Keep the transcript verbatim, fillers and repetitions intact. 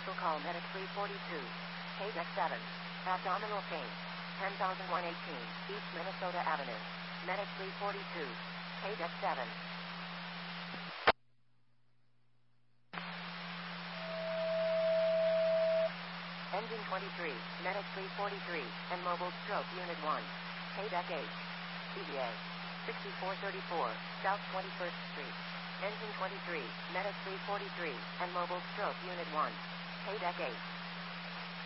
Special call medic three forty-two. Paydeck seven. Abdominal pain. ten thousand one hundred eighteen. East Minnesota Avenue. Medic three forty-two. Paydeck seven. Engine twenty-three. Medic three forty-three. And Mobile Stroke Unit one. Paydeck eight. C V A. sixty-four thirty-four. South twenty-first Street. Engine twenty-three. Medic three forty-three. And Mobile Stroke Unit one. Paydeck eight.